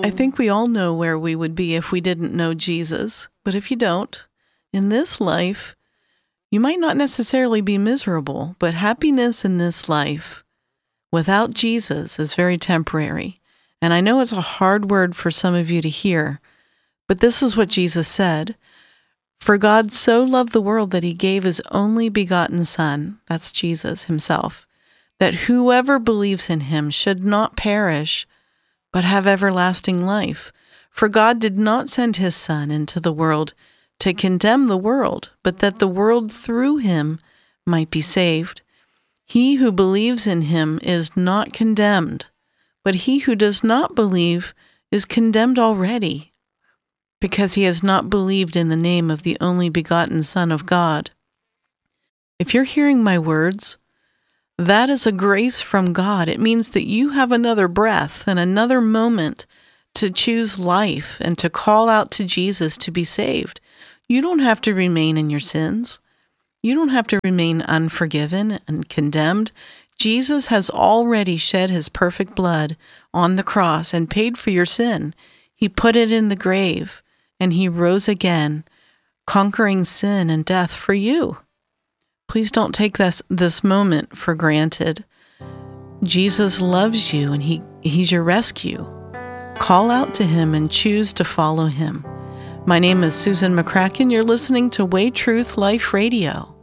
I think we all know where we would be if we didn't know Jesus. But if you don't, in this life, you might not necessarily be miserable, but happiness in this life without Jesus is very temporary. And I know it's a hard word for some of you to hear, but this is what Jesus said. For God so loved the world that he gave his only begotten Son, that's Jesus himself, that whoever believes in him should not perish, but have everlasting life. For God did not send his Son into the world to condemn the world, but that the world through him might be saved. He who believes in him is not condemned, but he who does not believe is condemned already, because he has not believed in the name of the only begotten Son of God. If you're hearing my words, that is a grace from God. It means that you have another breath and another moment to choose life and to call out to Jesus to be saved. You don't have to remain in your sins. You don't have to remain unforgiven and condemned. Jesus has already shed his perfect blood on the cross and paid for your sin. He put it in the grave, and he rose again, conquering sin and death for you. Please don't take this moment for granted. Jesus loves you, and he's your rescue. Call out to him and choose to follow him. My name is Susan McCracken. You're listening to Way Truth Life Radio.